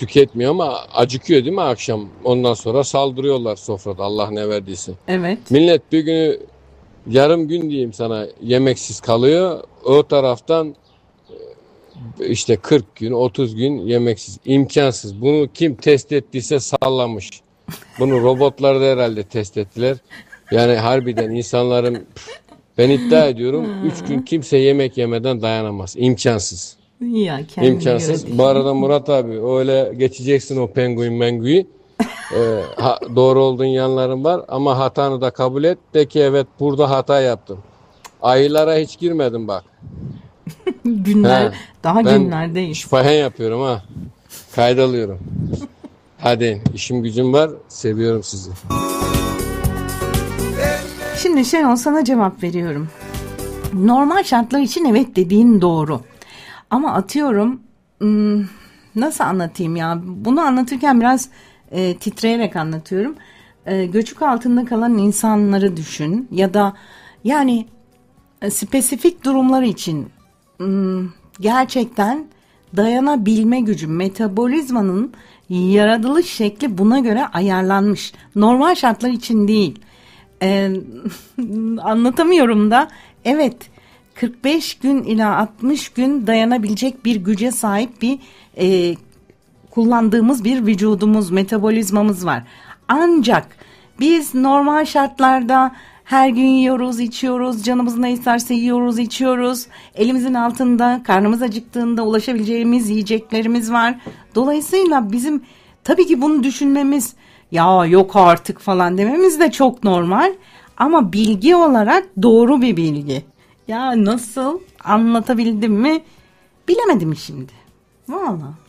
tüketmiyor ama acıkıyor değil mi akşam? Ondan sonra saldırıyorlar sofrada, Allah ne verdiyse. Evet. Millet bir günü, yarım gün diyeyim sana, yemeksiz kalıyor. O taraftan işte 40 gün 30 gün yemeksiz, imkansız. Bunu kim test ettiyse sallamış. Bunu robotlar da herhalde test ettiler. Yani harbiden insanların, ben iddia ediyorum 3 gün kimse yemek yemeden dayanamaz. İmkansız. Ya kendine göre İmkansız. düşün. Bu arada Murat abi, öyle geçeceksin o penguin menguyu. Doğru olduğun yanların var ama hatanı da kabul et. De ki evet, burada hata yaptım. Ayılara hiç girmedim bak. Günler, He, daha ben günlerdeyiz. şifahen yapıyorum ha. Kaydalıyorum. Hadi, işim gücüm var. Seviyorum sizi. Şimdi Şenol, sana cevap veriyorum. Normal şartlar için evet dediğin doğru. Ama atıyorum, nasıl anlatayım ya? Bunu anlatırken biraz titreyerek anlatıyorum. Göçük altında kalan insanları düşün ya da yani spesifik durumlar için gerçekten dayanabilme gücü, metabolizmanın yaratılış şekli buna göre ayarlanmış. Normal şartlar için değil. Anlatamıyorum da, evet, 45 gün ila 60 gün dayanabilecek bir güce sahip bir kullandığımız bir vücudumuz, metabolizmamız var. Ancak biz normal şartlarda her gün yiyoruz, içiyoruz, canımız ne isterse yiyoruz, içiyoruz. Elimizin altında, karnımız acıktığında ulaşabileceğimiz yiyeceklerimiz var. Dolayısıyla bizim tabii ki bunu düşünmemiz, ya yok artık falan dememiz de çok normal. Ama bilgi olarak doğru bir bilgi. Ya nasıl, anlatabildim mi? Bilemedim şimdi. Vallahi.